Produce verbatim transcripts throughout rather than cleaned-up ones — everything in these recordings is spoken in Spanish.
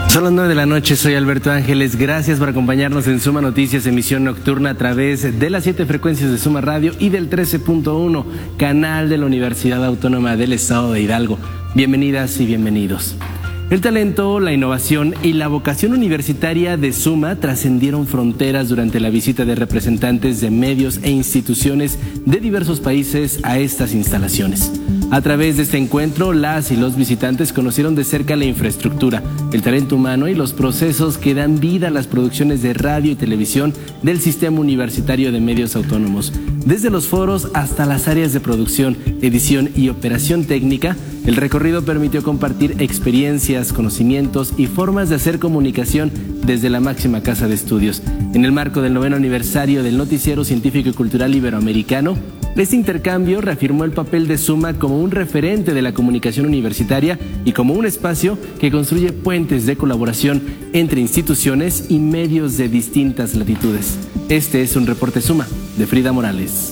Son las nueve de la noche, soy Alberto Ángeles, gracias por acompañarnos en Suma Noticias, emisión nocturna a través de las siete frecuencias de Suma Radio y del trece punto uno, canal de la Universidad Autónoma del Estado de Hidalgo. Bienvenidas y bienvenidos. El talento, la innovación y la vocación universitaria de Suma trascendieron fronteras durante la visita de representantes de medios e instituciones de diversos países a estas instalaciones. A través de este encuentro, las y los visitantes conocieron de cerca la infraestructura, el talento humano y los procesos que dan vida a las producciones de radio y televisión del Sistema Universitario de Medios Autónomos. Desde los foros hasta las áreas de producción, edición y operación técnica, el recorrido permitió compartir experiencias, conocimientos y formas de hacer comunicación desde la máxima casa de estudios. En el marco del noveno aniversario del Noticiero Científico y Cultural Iberoamericano, este intercambio reafirmó el papel de Suma como un referente de la comunicación universitaria y como un espacio que construye puentes de colaboración entre instituciones y medios de distintas latitudes. Este es un reporte Suma de Frida Morales.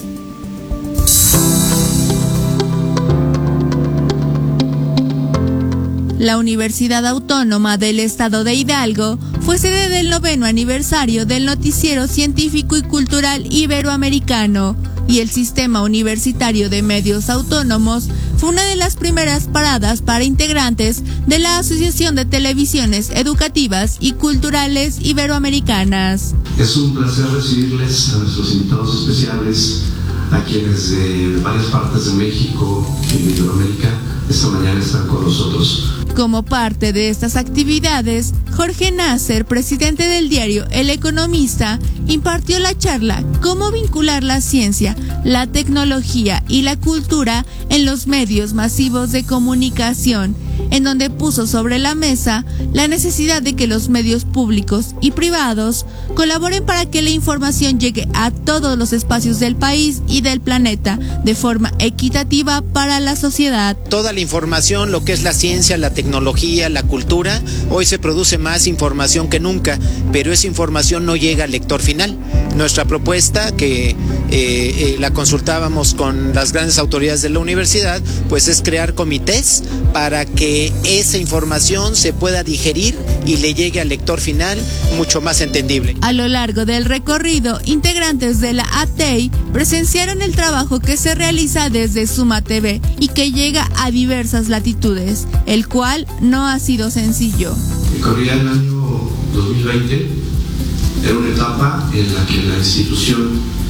La Universidad Autónoma del Estado de Hidalgo fue sede del noveno aniversario del Noticiero Científico y Cultural Iberoamericano, y el Sistema Universitario de Medios Autónomos fue una de las primeras paradas para integrantes de la Asociación de Televisiones Educativas y Culturales Iberoamericanas. Es un placer recibirles a nuestros invitados especiales, a quienes de varias partes de México y de Iberoamérica esta mañana están con nosotros. Como parte de estas actividades, Jorge Nasser, presidente del diario El Economista, impartió la charla Cómo vincular la ciencia, la tecnología y la cultura en los medios masivos de comunicación, en donde puso sobre la mesa la necesidad de que los medios públicos y privados colaboren para que la información llegue a todos los espacios del país y del planeta de forma equitativa para la sociedad. Toda la información, lo que es la ciencia, la tecnología, la cultura, hoy se produce más información que nunca, pero esa información no llega al lector final. Nuestra propuesta, que eh, eh, la consultábamos con las grandes autoridades de la universidad, pues es crear comités para que esa información se pueda digerir y le llegue al lector final mucho más entendible. A lo largo del recorrido, integrantes de la A T E I presenciaron el trabajo que se realiza desde Suma T V y que llega a diversas latitudes, el cual no ha sido sencillo. Corría el año dos mil veinte, era una etapa en la que la institución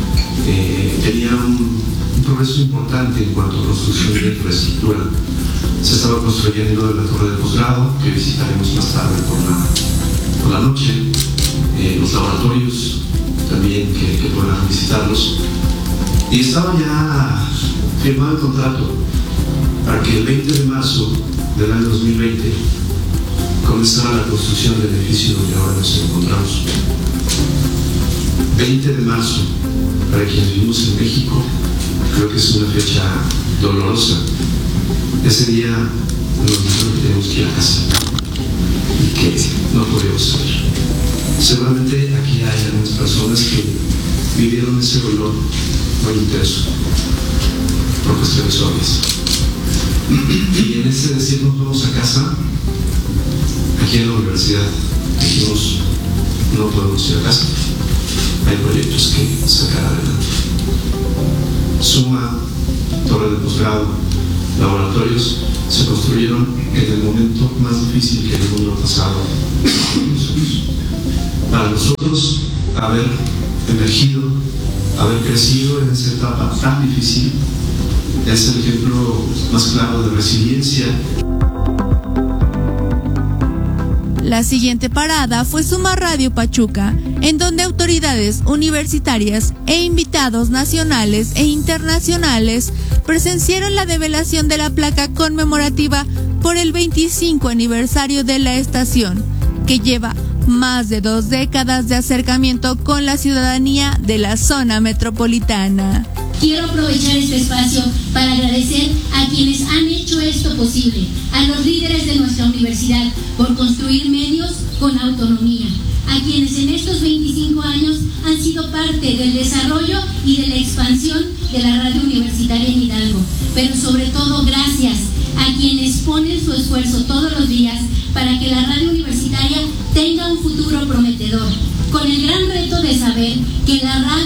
eh, tenía un, un progreso importante en cuanto a construcción de infraestructura. Se estaba construyendo la torre de posgrado, que visitaremos más tarde por la, por la noche, eh, los laboratorios también que, que podrán visitarlos, y estaba ya firmado el contrato para que el veinte de marzo del año dos mil veinte comenzara la construcción del edificio donde ahora nos encontramos. veinte de marzo, para quienes vivimos en México, creo que es una fecha dolorosa. Ese día nos dijeron que tenemos que ir a casa y que no podíamos salir. Seguramente aquí hay algunas personas que vivieron ese dolor muy intenso por cuestiones obvias. Y en ese decir nos vamos a casa, aquí en la universidad dijimos no podemos ir a casa, hay proyectos que sacar adelante. Suma, torre de posgrado, laboratorios se construyeron en el momento más difícil que el mundo ha pasado. Para nosotros, haber emergido, haber crecido en esa etapa tan difícil, es el ejemplo más claro de resiliencia. La siguiente parada fue Suma Radio Pachuca, en donde autoridades universitarias e invitados nacionales e internacionales presenciaron la develación de la placa conmemorativa por el veinticinco aniversario de la estación, que lleva más de dos décadas de acercamiento con la ciudadanía de la zona metropolitana. Quiero aprovechar este espacio para agradecer a quienes han hecho esto posible, a los líderes de nuestra universidad por construir medios con autonomía, a quienes en estos veinticinco años han sido parte del desarrollo y de la expansión de la radio universitaria en Hidalgo, pero sobre todo gracias a quienes ponen su esfuerzo todos los días para que la radio universitaria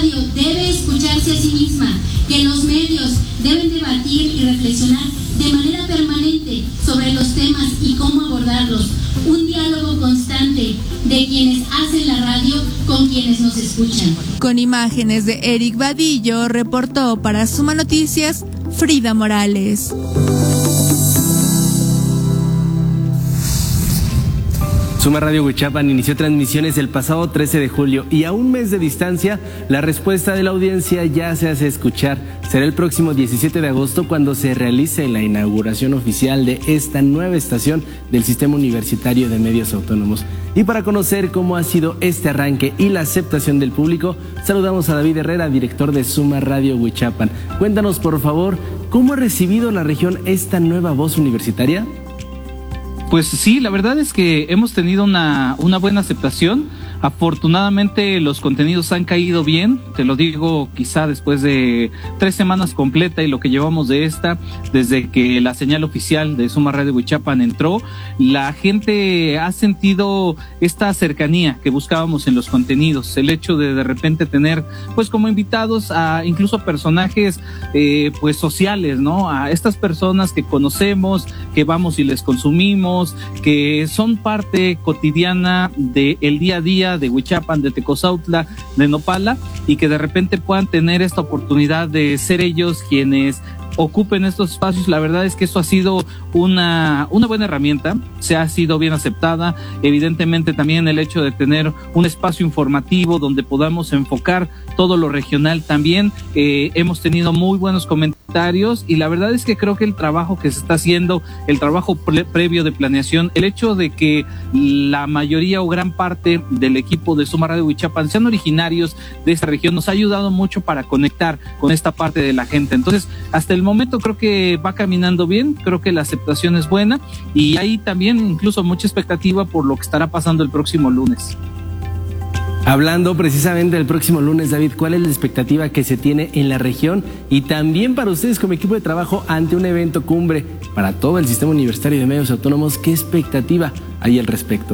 radio debe escucharse a sí misma, que los medios deben debatir y reflexionar de manera permanente sobre los temas y cómo abordarlos. Un diálogo constante de quienes hacen la radio con quienes nos escuchan. Con imágenes de Eric Vadillo, reportó para Suma Noticias Frida Morales. Suma Radio Huichapan inició transmisiones el pasado trece de julio y a un mes de distancia la respuesta de la audiencia ya se hace escuchar. Será el próximo diecisiete de agosto cuando se realice la inauguración oficial de esta nueva estación del Sistema Universitario de Medios Autónomos. Y para conocer cómo ha sido este arranque y la aceptación del público, saludamos a David Herrera, director de Suma Radio Huichapan. Cuéntanos, por favor, ¿cómo ha recibido la región esta nueva voz universitaria? Pues sí, la verdad es que hemos tenido una, una buena aceptación. Afortunadamente los contenidos han caído bien, te lo digo quizá después de tres semanas completa y lo que llevamos de esta, desde que la señal oficial de Suma Radio Huichapan entró, la gente ha sentido esta cercanía que buscábamos en los contenidos, el hecho de de repente tener pues como invitados a incluso personajes eh, pues sociales, ¿no? A estas personas que conocemos, que vamos y les consumimos, que son parte cotidiana del día a día de Huichapan, de Tecozautla, de Nopala, y que de repente puedan tener esta oportunidad de ser ellos quienes ocupen estos espacios. La verdad es que eso ha sido una, una buena herramienta, se ha sido bien aceptada. Evidentemente también el hecho de tener un espacio informativo donde podamos enfocar todo lo regional también, eh, hemos tenido muy buenos comentarios y la verdad es que creo que el trabajo que se está haciendo, el trabajo pre previo de planeación, el hecho de que la mayoría o gran parte del equipo de Suma Radio Huichapan sean originarios de esta región, nos ha ayudado mucho para conectar con esta parte de la gente. Entonces, hasta el momento creo que va caminando bien, creo que la aceptación es buena y hay también incluso mucha expectativa por lo que estará pasando el próximo lunes. Hablando precisamente del próximo lunes, David, ¿cuál es la expectativa que se tiene en la región y también para ustedes como equipo de trabajo ante un evento cumbre para todo el Sistema Universitario de Medios Autónomos? ¿Qué expectativa hay al respecto?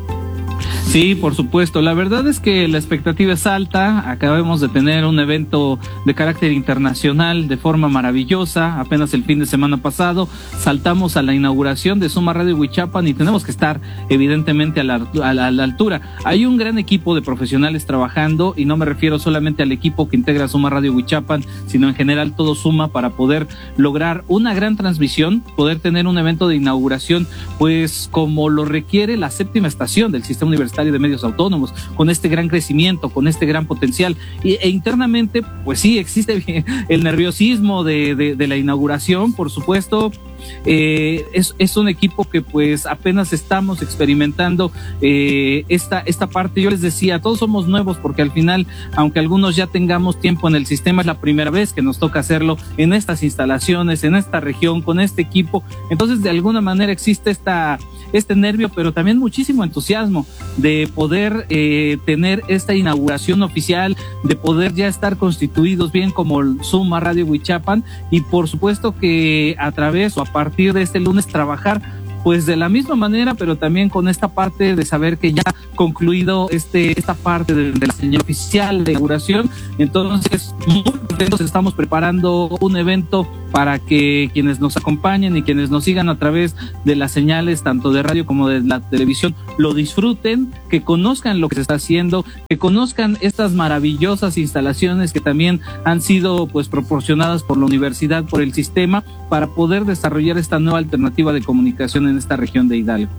Sí, por supuesto. La verdad es que la expectativa es alta. Acabamos de tener un evento de carácter internacional de forma maravillosa. Apenas el fin de semana pasado saltamos a la inauguración de Suma Radio Huichapan y tenemos que estar evidentemente a la, a, la, a la altura. Hay un gran equipo de profesionales trabajando y no me refiero solamente al equipo que integra Suma Radio Huichapan, sino en general todo Suma para poder lograr una gran transmisión, poder tener un evento de inauguración pues como lo requiere la séptima estación del Sistema Universitario de Medios Autónomos, con este gran crecimiento, con este gran potencial y, e internamente pues sí existe el nerviosismo de, de, de la inauguración, por supuesto. Eh, es, es un equipo que pues apenas estamos experimentando eh, esta, esta parte. Yo les decía, todos somos nuevos porque al final, aunque algunos ya tengamos tiempo en el sistema, es la primera vez que nos toca hacerlo en estas instalaciones, en esta región, con este equipo. Entonces de alguna manera existe esta, este nervio, pero también muchísimo entusiasmo de poder eh, tener esta inauguración oficial, de poder ya estar constituidos bien como Suma Radio Huichapan y por supuesto que a través o a partir de este lunes trabajar pues de la misma manera, pero también con esta parte de saber que ya concluido este esta parte de, de la señal oficial de inauguración. Entonces, muy contentos, estamos preparando un evento para que quienes nos acompañen y quienes nos sigan a través de las señales, tanto de radio como de la televisión, lo disfruten, que conozcan lo que se está haciendo, que conozcan estas maravillosas instalaciones que también han sido pues proporcionadas por la universidad, por el sistema, para poder desarrollar esta nueva alternativa de comunicación en esta región de Hidalgo.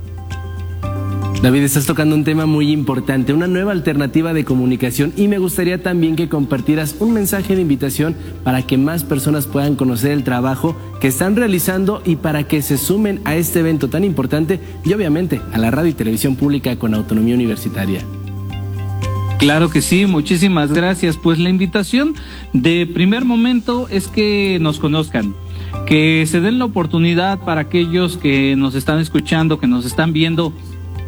David, estás tocando un tema muy importante, una nueva alternativa de comunicación y me gustaría también que compartieras un mensaje de invitación para que más personas puedan conocer el trabajo que están realizando y para que se sumen a este evento tan importante y obviamente a la radio y televisión pública con autonomía universitaria. Claro que sí, muchísimas gracias. Pues la invitación de primer momento es que nos conozcan, que se den la oportunidad para aquellos que nos están escuchando, que nos están viendo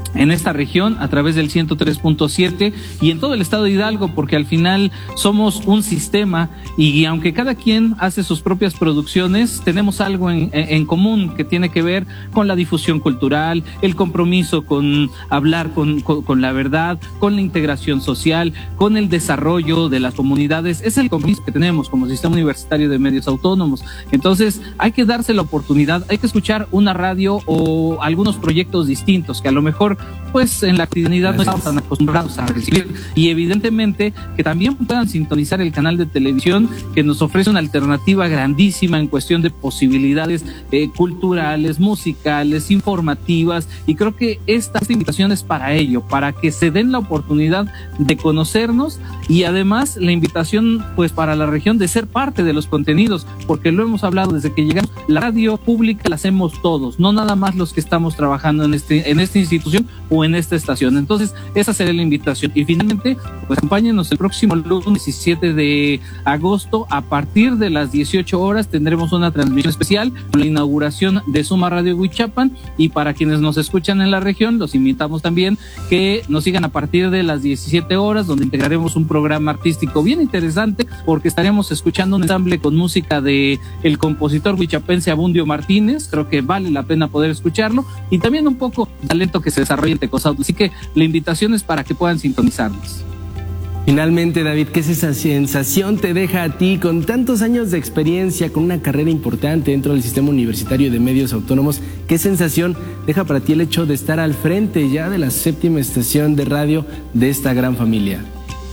en esta región a través del ciento tres punto siete y en todo el estado de Hidalgo, porque al final somos un sistema y aunque cada quien hace sus propias producciones, tenemos algo en, en común que tiene que ver con la difusión cultural, el compromiso con hablar con, con, con la verdad, con la integración social, con el desarrollo de las comunidades. Es el compromiso que tenemos como Sistema Universitario de Medios Autónomos. Entonces hay que darse la oportunidad, hay que escuchar una radio o algunos proyectos distintos que a lo mejor pues en la actividad no estamos tan acostumbrados a recibir, y evidentemente que también puedan sintonizar el canal de televisión que nos ofrece una alternativa grandísima en cuestión de posibilidades eh, culturales, musicales, informativas, y creo que esta, esta invitación es para ello, para que se den la oportunidad de conocernos y además la invitación pues para la región de ser parte de los contenidos, porque lo hemos hablado desde que llegamos, la radio pública la hacemos todos, no nada más los que estamos trabajando en este en esta institución o en esta estación. Entonces esa sería la invitación y finalmente pues acompáñenos el próximo lunes diecisiete de agosto a partir de las dieciocho horas tendremos una transmisión especial con la inauguración de Suma Radio Huichapan, y para quienes nos escuchan en la región los invitamos también que nos sigan a partir de las diecisiete horas, donde integraremos un programa artístico bien interesante porque estaremos escuchando un ensamble con música de el compositor huichapense Abundio Martínez. Creo que vale la pena poder escucharlo y también un poco de talento que se desarrolla en Tecozautla, así que la invitación es para que puedan sintonizarnos. Finalmente, David, ¿qué sensación te deja a ti con tantos años de experiencia, con una carrera importante dentro del Sistema Universitario de Medios Autónomos? ¿Qué sensación deja para ti el hecho de estar al frente ya de la séptima estación de radio de esta gran familia?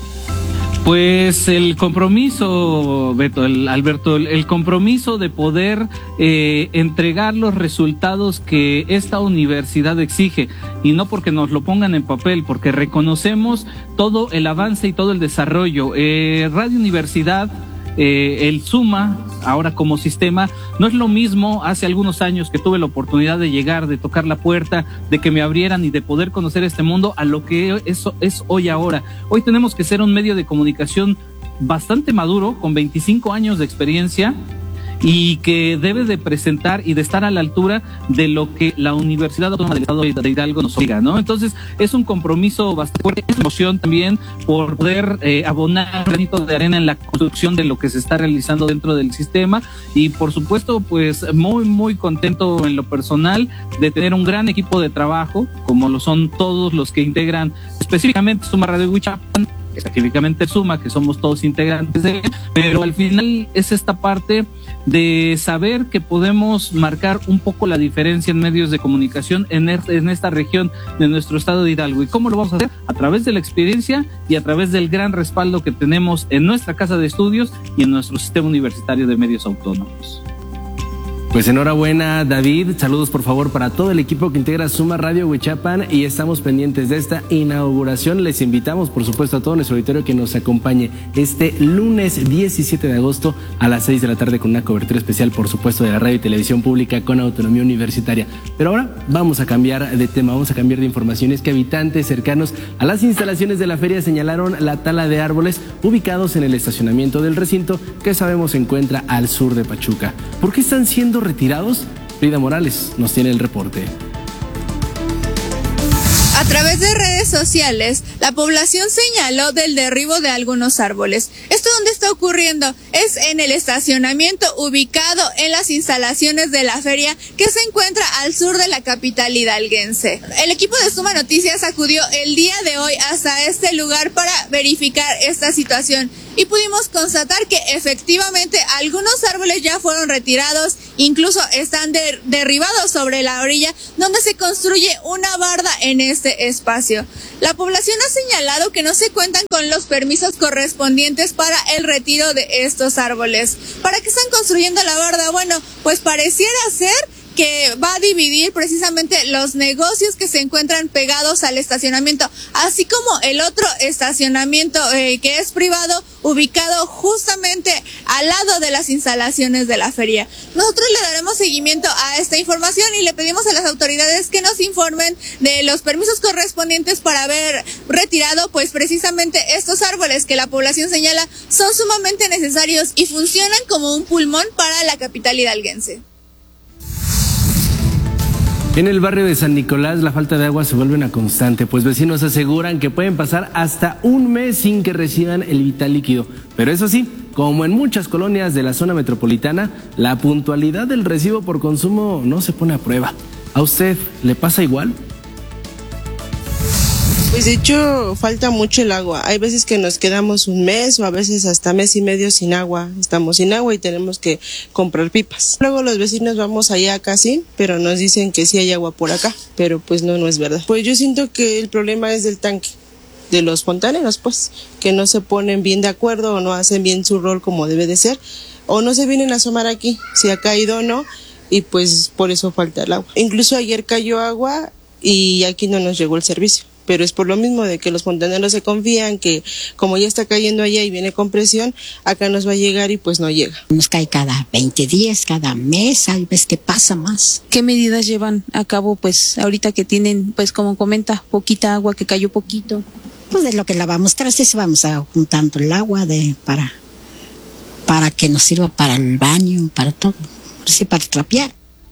Pues el compromiso, Beto, el, Alberto, el, el compromiso de poder eh, entregar los resultados que esta universidad exige, y no porque nos lo pongan en papel, porque reconocemos todo el avance y todo el desarrollo. Eh, Radio Universidad, eh, el Suma, ahora como sistema, no es lo mismo hace algunos años que tuve la oportunidad de llegar, de tocar la puerta, de que me abrieran y de poder conocer este mundo, a lo que eso es hoy ahora. Hoy tenemos que ser un medio de comunicación bastante maduro, con veinticinco años de experiencia, y que debe de presentar y de estar a la altura de lo que la Universidad Autónoma del Estado de Hidalgo nos obliga, ¿no? Entonces es un compromiso bastante fuerte, es emoción también por poder eh, abonar un granito de arena en la construcción de lo que se está realizando dentro del sistema, y por supuesto pues muy muy contento en lo personal de tener un gran equipo de trabajo como lo son todos los que integran específicamente Suma Radio Huichapan, específicamente Suma, que somos todos integrantes de él, pero al final es esta parte de saber que podemos marcar un poco la diferencia en medios de comunicación en, er, en esta región de nuestro estado de Hidalgo. ¿Y cómo lo vamos a hacer? A través de la experiencia y a través del gran respaldo que tenemos en nuestra casa de estudios y en nuestro Sistema Universitario de Medios Autónomos. Pues enhorabuena, David. Saludos por favor para todo el equipo que integra Suma Radio Huichapan, y estamos pendientes de esta inauguración. Les invitamos por supuesto a todo nuestro auditorio que nos acompañe este lunes diecisiete de agosto a las seis de la tarde con una cobertura especial por supuesto de la radio y televisión pública con autonomía universitaria. Pero ahora vamos a cambiar de tema, vamos a cambiar de información. Es que habitantes cercanos a las instalaciones de la feria señalaron la tala de árboles ubicados en el estacionamiento del recinto, que sabemos se encuentra al sur de Pachuca. ¿Por qué están siendo retirados? Frida Morales nos tiene el reporte. A través de redes sociales, la población señaló del derribo de algunos árboles. ¿Esto dónde está ocurriendo? Es en el estacionamiento ubicado en las instalaciones de la feria, que se encuentra al sur de la capital hidalguense. El equipo de Suma Noticias acudió el día de hoy hasta este lugar para verificar esta situación, y pudimos constatar que efectivamente algunos árboles ya fueron retirados, incluso están de, derribados sobre la orilla donde se construye una barda en este espacio. La población ha señalado que no se cuentan con los permisos correspondientes para el retiro de estos árboles. ¿Para qué están construyendo la barda? Bueno, pues pareciera ser que va a dividir precisamente los negocios que se encuentran pegados al estacionamiento, así como el otro estacionamiento eh, que es privado, ubicado justamente al lado de las instalaciones de la feria. Nosotros le daremos seguimiento a esta información y le pedimos a las autoridades que nos informen de los permisos correspondientes para haber retirado pues precisamente estos árboles que la población señala son sumamente necesarios y funcionan como un pulmón para la capital hidalguense. En el barrio de San Nicolás la falta de agua se vuelve una constante, pues vecinos aseguran que pueden pasar hasta un mes sin que reciban el vital líquido. Pero eso sí, como en muchas colonias de la zona metropolitana, la puntualidad del recibo por consumo no se pone a prueba. ¿A usted le pasa igual? Pues de hecho falta mucho el agua. Hay veces que nos quedamos un mes o a veces hasta mes y medio sin agua. Estamos sin agua y tenemos que comprar pipas. Luego los vecinos vamos allá casi, pero nos dicen que sí hay agua por acá, pero pues no, no es verdad. Pues yo siento que el problema es del tanque, de los fontaneros, pues, que no se ponen bien de acuerdo o no hacen bien su rol como debe de ser, o no se vienen a asomar aquí, si ha caído o no, y pues por eso falta el agua. Incluso ayer cayó agua y aquí no nos llegó el servicio. Pero es por lo mismo de que los fontaneros se confían que como ya está cayendo allá y viene con presión, acá nos va a llegar y pues no llega. Nos cae cada veinte días, cada mes, hay veces que pasa más. ¿Qué medidas llevan a cabo pues ahorita que tienen, pues como comenta, poquita agua, que cayó poquito? Pues de lo que lavamos trastes vamos a juntando el agua de para, para que nos sirva para el baño, para todo, sí, para trapear.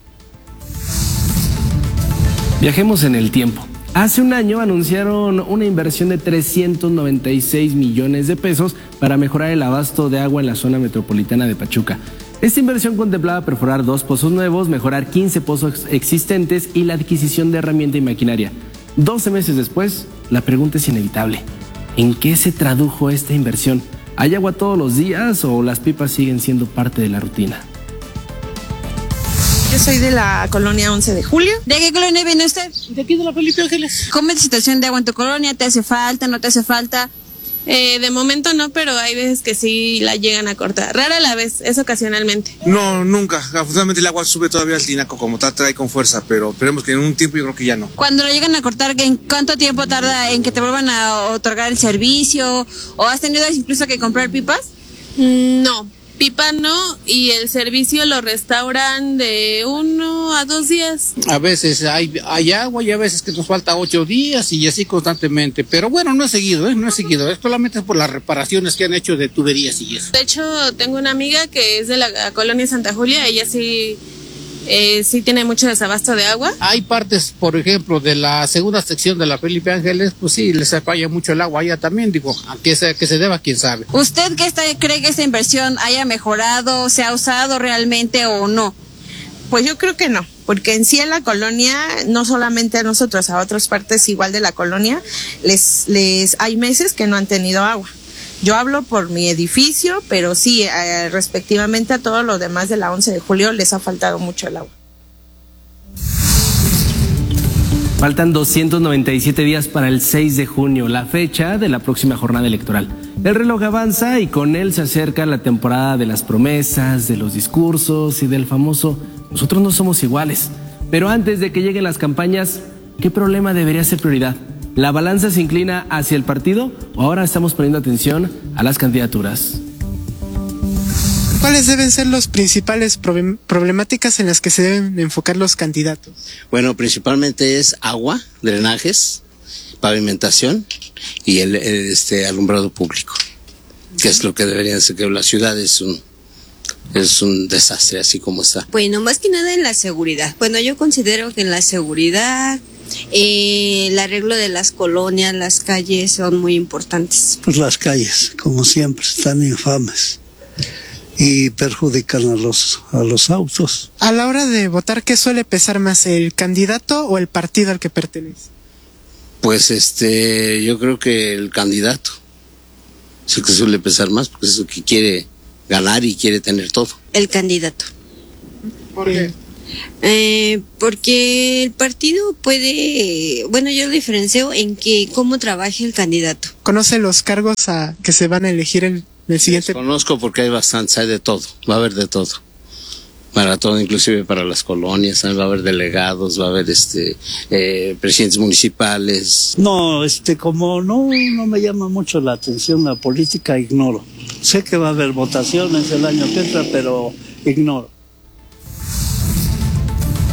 Viajemos en el tiempo. Hace un año anunciaron una inversión de trescientos noventa y seis millones de pesos para mejorar el abasto de agua en la zona metropolitana de Pachuca. Esta inversión contemplaba perforar dos pozos nuevos, mejorar quince pozos existentes y la adquisición de herramienta y maquinaria. doce meses después, la pregunta es inevitable. ¿En qué se tradujo esta inversión? ¿Hay agua todos los días o las pipas siguen siendo parte de la rutina? Yo soy de la colonia once de julio. ¿De qué colonia viene usted? De aquí de la Felipe Ángeles. ¿Cómo es la situación de agua en tu colonia? ¿Te hace falta? ¿No te hace falta? Eh, de momento no, pero hay veces que sí la llegan a cortar. Rara la vez, es ocasionalmente. No, nunca. Afortunadamente el agua sube todavía al tinaco como tal, trae con fuerza, pero esperemos que en un tiempo yo creo que ya no. Cuando lo llegan a cortar, ¿en cuánto tiempo tarda en que te vuelvan a otorgar el servicio? ¿O has tenido incluso que comprar pipas? Mm, no. Pipa no, y el servicio lo restauran de uno a dos días. A veces hay, hay agua y a veces que nos falta ocho días y así constantemente. Pero bueno, no es seguido, ¿eh? No es seguido. Es solamente por las reparaciones que han hecho de tuberías y eso. De hecho, tengo una amiga que es de la colonia Santa Julia, ella sí... Eh, sí tiene mucho desabasto de agua. Hay partes, por ejemplo, de la segunda sección de la Felipe Ángeles, pues sí, les falla mucho el agua allá también, digo, a qué se, que se deba, quién sabe. ¿Usted qué está, cree que esta inversión haya mejorado, se ha usado realmente o no? Pues yo creo que no, porque en sí en la colonia, no solamente a nosotros, a otras partes igual de la colonia, les, les hay meses que no han tenido agua. Yo hablo por mi edificio, pero sí, eh, respectivamente a todos los demás de la once de julio les ha faltado mucho el agua. Faltan doscientos noventa y siete días para el seis de junio, la fecha de la próxima jornada electoral. El reloj avanza y con él se acerca la temporada de las promesas, de los discursos y del famoso "nosotros no somos iguales". Pero antes de que lleguen las campañas, ¿qué problema debería ser prioridad? ¿La balanza se inclina hacia el partido o ahora estamos poniendo atención a las candidaturas? ¿Cuáles deben ser las principales problemáticas en las que se deben enfocar los candidatos? Bueno, principalmente es agua, drenajes, pavimentación y el, el este alumbrado público, que es lo que deberían ser, que la ciudad es un es un desastre así como está. Bueno, más que nada en la seguridad. Bueno, yo considero que en la seguridad, eh, el arreglo de las colonias, las calles son muy importantes. Pues las calles, como siempre, están infames y perjudican a los, a los autos. A la hora de votar, ¿qué suele pesar más, el candidato o el partido al que pertenece? Pues este, yo creo que el candidato es el que suele pesar más, porque es el que quiere ganar y quiere tener todo. El candidato. ¿Por qué? Eh, porque el partido puede, bueno, yo lo diferencio en que cómo trabaje el candidato. ¿Conoce los cargos a que se van a elegir en el siguiente? Los conozco porque hay bastantes, hay de todo, va a haber de todo. Para todo, inclusive para las colonias, va a haber delegados, va a haber este eh, presidentes municipales. No, este, como no, no me llama mucho la atención la política, ignoro. Sé que va a haber votaciones el año que entra, pero ignoro.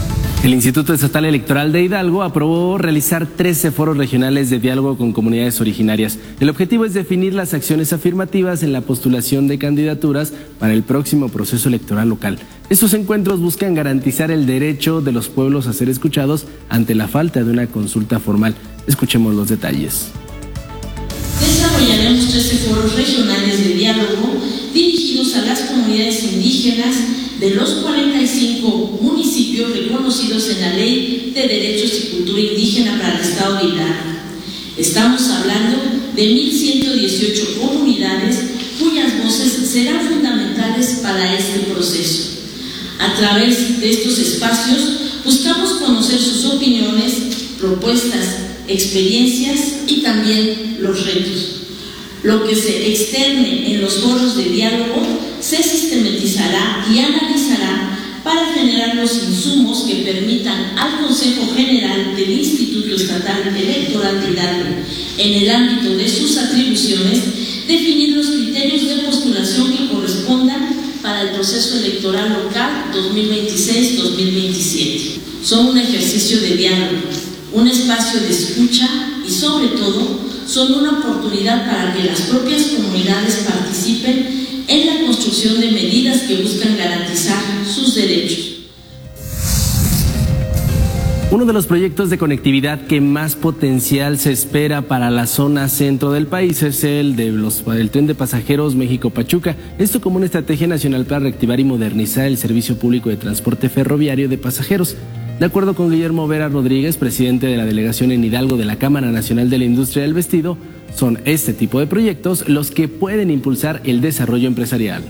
El Instituto Estatal Electoral de Hidalgo aprobó realizar trece foros regionales de diálogo con comunidades originarias. El objetivo es definir las acciones afirmativas en la postulación de candidaturas para el próximo proceso electoral local. Estos encuentros buscan garantizar el derecho de los pueblos a ser escuchados ante la falta de una consulta formal. Escuchemos los detalles. Desarrollaremos trece foros regionales de diálogo dirigidos a las comunidades indígenas de los cuarenta y cinco municipios reconocidos en la Ley de Derechos y Cultura Indígena para el Estado de Hidalgo. Estamos hablando de mil ciento dieciocho comunidades cuyas voces serán fundamentales para este proceso. A través de estos espacios buscamos conocer sus opiniones, propuestas, experiencias y también los retos. Lo que se externe en los foros de diálogo se sistematizará y analizará para generar los insumos que permitan al Consejo General del Instituto Estatal Electoral de Hidalgo, en el ámbito de sus atribuciones, definir los criterios de postulación que correspondan para el proceso electoral local dos mil veintiséis dos mil veintisiete. Son un ejercicio de diálogo, un espacio de escucha y, sobre todo, son una oportunidad para que las propias comunidades participen en la construcción de medidas que buscan garantizar sus derechos. Uno de los proyectos de conectividad que más potencial se espera para la zona centro del país es el de los, el tren de pasajeros México-Pachuca. Esto como una estrategia nacional para reactivar y modernizar el servicio público de transporte ferroviario de pasajeros. De acuerdo con Guillermo Vera Rodríguez, presidente de la delegación en Hidalgo de la Cámara Nacional de la Industria del Vestido, son este tipo de proyectos los que pueden impulsar el desarrollo empresarial.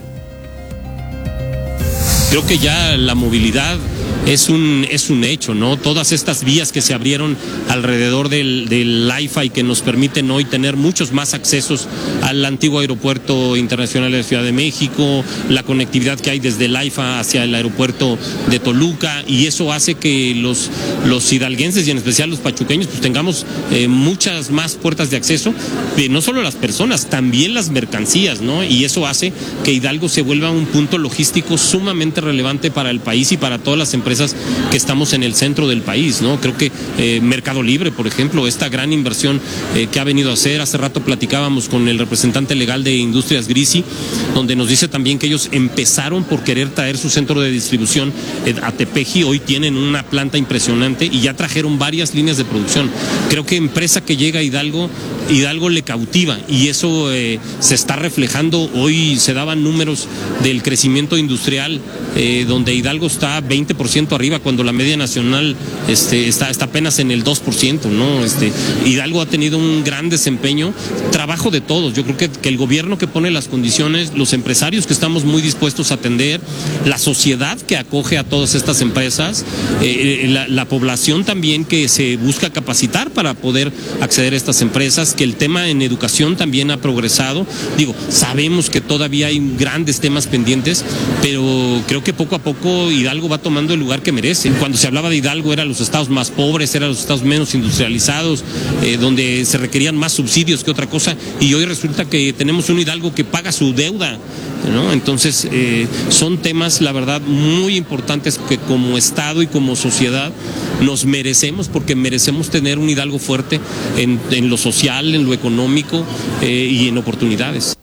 Creo que ya la movilidad es un, es un hecho, ¿no? Todas estas vías que se abrieron alrededor del, del AIFA y que nos permiten hoy tener muchos más accesos al antiguo aeropuerto internacional de la Ciudad de México, la conectividad que hay desde el AIFA hacia el aeropuerto de Toluca, y eso hace que los, los hidalguenses y en especial los pachuqueños pues tengamos eh, muchas más puertas de acceso, eh, no solo las personas, también las mercancías, ¿no? Y eso hace que Hidalgo se vuelva un punto logístico sumamente relevante para el país y para todas las empresas que estamos en el centro del país, ¿no? Creo que eh, Mercado Libre, por ejemplo, esta gran inversión eh, que ha venido a hacer, hace rato platicábamos con el representante legal de Industrias Grisi, donde nos dice también que ellos empezaron por querer traer su centro de distribución eh, a Tepeji, hoy tienen una planta impresionante y ya trajeron varias líneas de producción. Creo que empresa que llega a Hidalgo, Hidalgo le cautiva y eso eh, se está reflejando. Hoy se daban números del crecimiento industrial eh, donde Hidalgo está veinte por ciento arriba cuando la media nacional este, está, está apenas en el dos por ciento, ¿no? Este, Hidalgo ha tenido un gran desempeño, trabajo de todos. Yo creo que, que el gobierno que pone las condiciones, los empresarios que estamos muy dispuestos a atender, la sociedad que acoge a todas estas empresas, eh, la, la población también que se busca capacitar para poder acceder a estas empresas, que el tema en educación también ha progresado. Digo, sabemos que todavía hay grandes temas pendientes, pero creo que poco a poco Hidalgo va tomando el lugar que merece. Cuando se hablaba de Hidalgo eran los estados más pobres, eran los estados menos industrializados, eh, donde se requerían más subsidios que otra cosa, y hoy resulta que tenemos un Hidalgo que paga su deuda, ¿no? Entonces eh, son temas, la verdad, muy importantes que como Estado y como sociedad nos merecemos, porque merecemos tener un Hidalgo fuerte en, en lo social, en lo económico eh, y en oportunidades.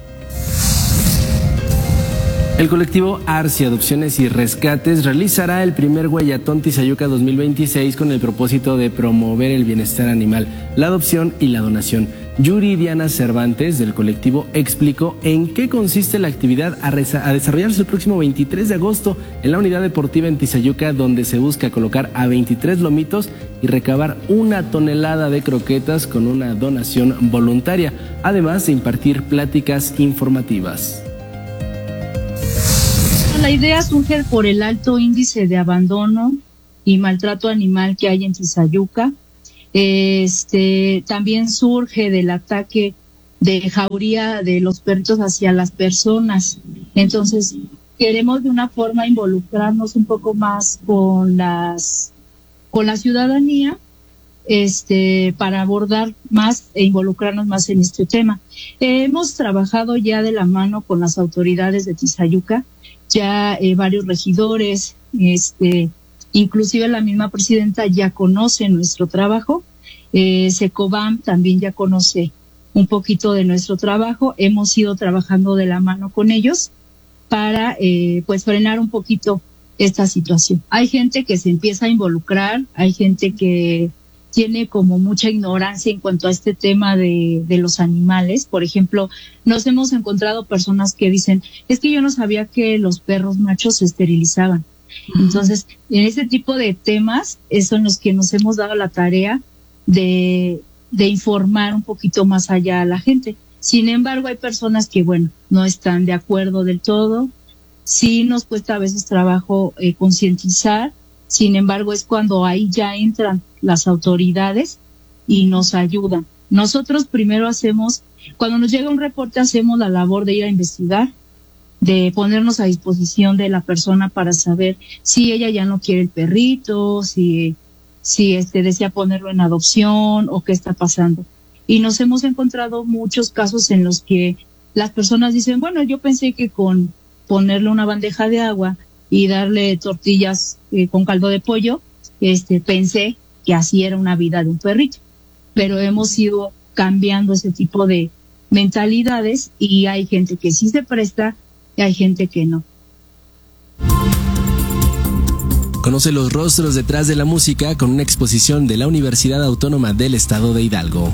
El colectivo ARSI Adopciones y Rescates realizará el primer Guayatón Tizayuca dos mil veintiséis con el propósito de promover el bienestar animal, la adopción y la donación. Yuri Diana Cervantes del colectivo explicó en qué consiste la actividad a, a desarrollarse el próximo veintitrés de agosto en la unidad deportiva en Tizayuca, donde se busca colocar a veintitrés lomitos y recabar una tonelada de croquetas con una donación voluntaria, además de impartir pláticas informativas. La idea surge por el alto índice de abandono y maltrato animal que hay en Tizayuca. Este, también surge del ataque de jauría de los perritos hacia las personas. Entonces, queremos de una forma involucrarnos un poco más con las, con la ciudadanía, este, para abordar más e involucrarnos más en este tema. Eh, hemos trabajado ya de la mano con las autoridades de Tizayuca. Ya eh, varios regidores, este, Inclusive la misma presidenta ya conoce nuestro trabajo, eh, Secobam también ya conoce un poquito de nuestro trabajo, hemos ido trabajando de la mano con ellos para eh, pues frenar un poquito esta situación. Hay gente que se empieza a involucrar, hay gente que tiene como mucha ignorancia en cuanto a este tema de, de los animales. Por ejemplo, nos hemos encontrado personas que dicen, es que yo no sabía que los perros machos se esterilizaban. Entonces, en ese tipo de temas, son los que nos hemos dado la tarea de, de informar un poquito más allá a la gente. Sin embargo, hay personas que, bueno, no están de acuerdo del todo. Sí nos cuesta a veces trabajo eh, concientizar. Sin embargo, es cuando ahí ya entran las autoridades y nos ayudan. Nosotros primero hacemos, cuando nos llega un reporte, hacemos la labor de ir a investigar, de ponernos a disposición de la persona para saber si ella ya no quiere el perrito, si, si este desea ponerlo en adopción o qué está pasando. Y nos hemos encontrado muchos casos en los que las personas dicen, bueno, yo pensé que con ponerle una bandeja de agua y darle tortillas eh, con caldo de pollo, este, pensé que así era una vida de un perrito. Pero hemos ido cambiando ese tipo de mentalidades y hay gente que sí se presta y hay gente que no. Conoce los rostros detrás de la música con una exposición de la Universidad Autónoma del Estado de Hidalgo.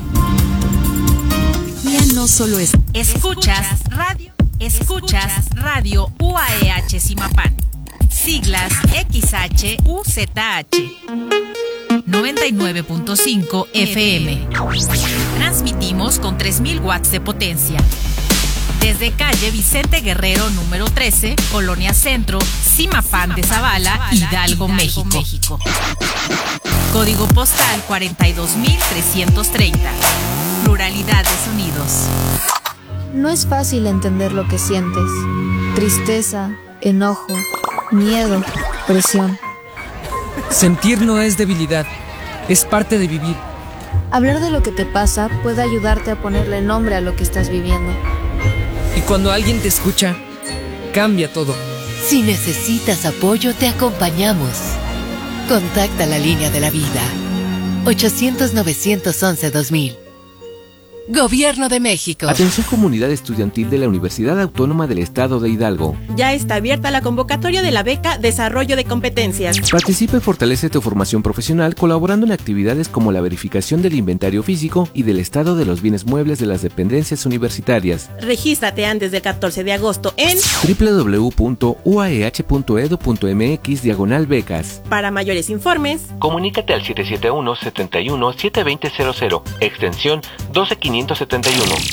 Ya no solo es... Escuchas radio, escuchas radio U A E H Zimapán. Siglas X H U Z H. noventa y nueve punto cinco F M. Transmitimos con tres mil watts de potencia. Desde calle Vicente Guerrero número trece, Colonia Centro, Zimapán de Zavala, Hidalgo, México. Código postal cuarenta y dos mil trescientos treinta. Pluralidad de sonidos. No es fácil entender lo que sientes. Tristeza, enojo, miedo, presión. Sentir no es debilidad, es parte de vivir. Hablar de lo que te pasa puede ayudarte a ponerle nombre a lo que estás viviendo. Y cuando alguien te escucha, cambia todo. Si necesitas apoyo, te acompañamos. Contacta la línea de la vida. ochocientos, novecientos once, dos mil. Gobierno de México. Atención comunidad estudiantil de la Universidad Autónoma del Estado de Hidalgo. Ya está abierta la convocatoria de la beca Desarrollo de Competencias. Participa y fortalece tu formación profesional colaborando en actividades como la verificación del inventario físico y del estado de los bienes muebles de las dependencias universitarias. Regístrate antes del catorce de agosto en doble u doble u doble u punto u a e hache punto e d u punto m x diagonal becas. Para mayores informes, comunícate al siete siete uno, siete uno, siete dos cero cero cero, extensión doce quinientos setenta y uno.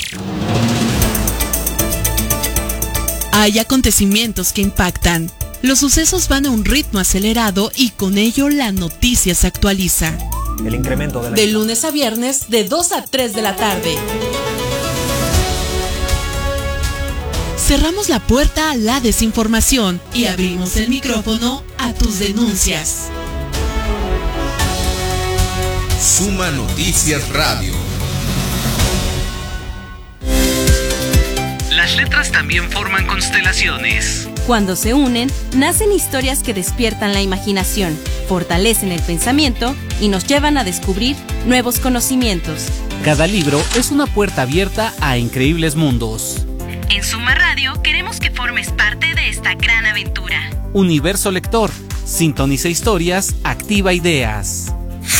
Hay acontecimientos que impactan. Los sucesos van a un ritmo acelerado y con ello la noticia se actualiza. El incremento de la... De lunes a viernes, de dos a tres de la tarde. Cerramos la puerta a la desinformación y abrimos el micrófono a tus denuncias. Suma Noticias Radio. Las letras también forman constelaciones. Cuando se unen, nacen historias que despiertan la imaginación, fortalecen el pensamiento y nos llevan a descubrir nuevos conocimientos. Cada libro es una puerta abierta a increíbles mundos. En Suma Radio queremos que formes parte de esta gran aventura. Universo Lector. Sintoniza historias, activa ideas.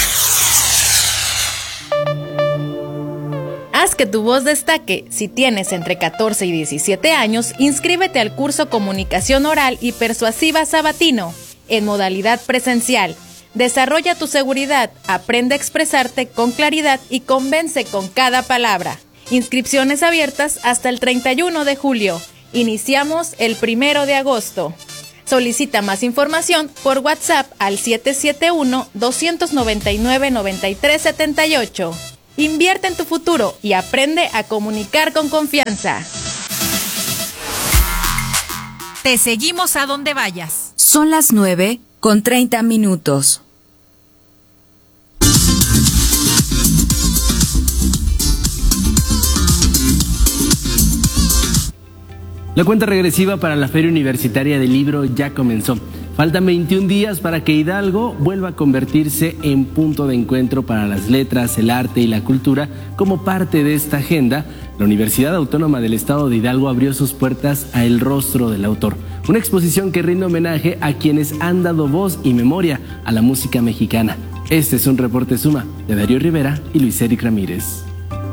Haz que tu voz destaque. Si tienes entre catorce y diecisiete años, inscríbete al curso Comunicación Oral y Persuasiva Sabatino, en modalidad presencial. Desarrolla tu seguridad, aprende a expresarte con claridad y convence con cada palabra. Inscripciones abiertas hasta el treinta y uno de julio. Iniciamos el primero de agosto. Solicita más información por WhatsApp al siete siete uno, dos nueve nueve, nueve tres siete ocho. Invierte en tu futuro y aprende a comunicar con confianza. Te seguimos a donde vayas. Son las nueve con treinta minutos. La cuenta regresiva para la Feria Universitaria del Libro ya comenzó. Faltan veintiún días para que Hidalgo vuelva a convertirse en punto de encuentro para las letras, el arte y la cultura. Como parte de esta agenda, la Universidad Autónoma del Estado de Hidalgo abrió sus puertas a El Rostro del Autor, una exposición que rinde homenaje a quienes han dado voz y memoria a la música mexicana. Este es un reporte Suma de Darío Rivera y Luis Eric Ramírez.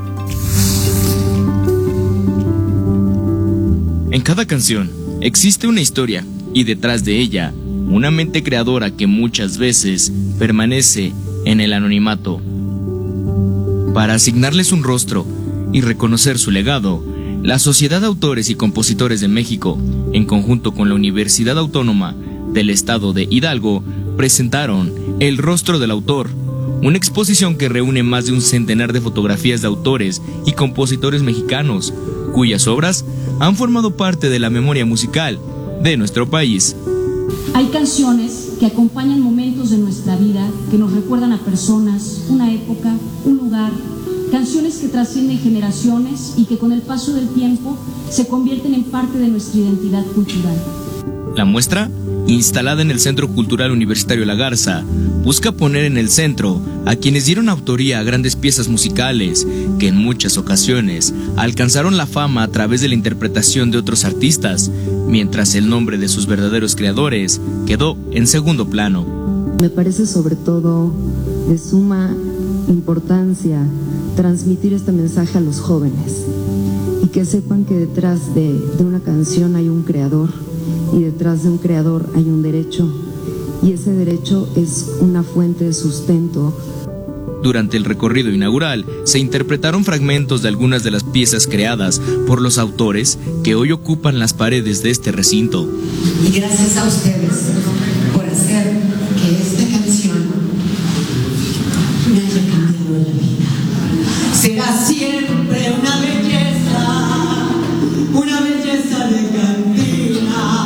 En cada canción existe una historia y detrás de ella una mente creadora que muchas veces permanece en el anonimato. Para asignarles un rostro y reconocer su legado, la Sociedad de Autores y Compositores de México, en conjunto con la Universidad Autónoma del Estado de Hidalgo, presentaron El Rostro del Autor, una exposición que reúne más de un centenar de fotografías de autores y compositores mexicanos, cuyas obras han formado parte de la memoria musical de nuestro país. Hay canciones que acompañan momentos de nuestra vida, que nos recuerdan a personas, una época, un lugar, canciones que trascienden generaciones y que con el paso del tiempo se convierten en parte de nuestra identidad cultural. La muestra, instalada en el Centro Cultural Universitario La Garza, busca poner en el centro a quienes dieron autoría a grandes piezas musicales que en muchas ocasiones alcanzaron la fama a través de la interpretación de otros artistas, mientras el nombre de sus verdaderos creadores quedó en segundo plano. Me parece sobre todo de suma importancia transmitir este mensaje a los jóvenes y que sepan que detrás de, de una canción hay un creador y detrás de un creador hay un derecho y ese derecho es una fuente de sustento. Durante el recorrido inaugural se interpretaron fragmentos de algunas de las piezas creadas por los autores que hoy ocupan las paredes de este recinto. Y gracias a ustedes por hacer que esta canción me haya cambiado la vida. Será siempre una belleza, una belleza de cantina.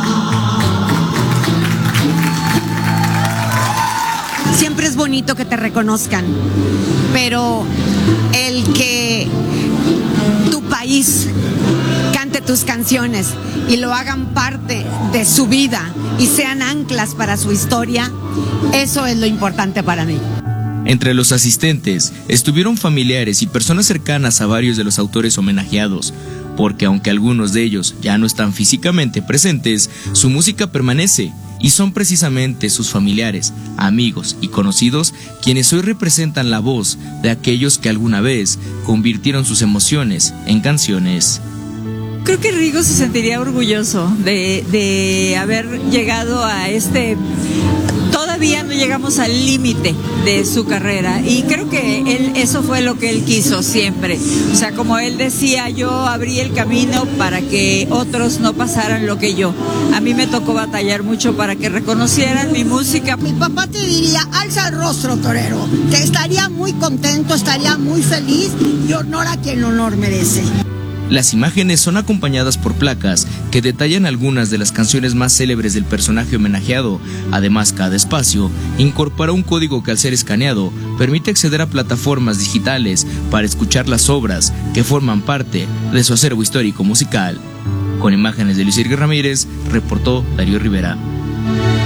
Siempre es bonito que te reconozcan, pero el que tu país cante tus canciones y lo hagan parte de su vida y sean anclas para su historia, eso es lo importante para mí. Entre los asistentes estuvieron familiares y personas cercanas a varios de los autores homenajeados, porque aunque algunos de ellos ya no están físicamente presentes, su música permanece. Y son precisamente sus familiares, amigos y conocidos quienes hoy representan la voz de aquellos que alguna vez convirtieron sus emociones en canciones. Creo que Rigo se sentiría orgulloso de, de haber llegado a este... Todavía no llegamos al límite de su carrera y creo que él, eso fue lo que él quiso siempre. O sea, como él decía, yo abrí el camino para que otros no pasaran lo que yo. A mí me tocó batallar mucho para que reconocieran mi música. Mi papá te diría, alza el rostro, torero. Te estaría muy contento, estaría muy feliz y honor a quien honor merece. Las imágenes son acompañadas por placas que detallan algunas de las canciones más célebres del personaje homenajeado. Además, cada espacio incorpora un código que al ser escaneado permite acceder a plataformas digitales para escuchar las obras que forman parte de su acervo histórico musical. Con imágenes de Luis Eric Ramírez, reportó Darío Rivera.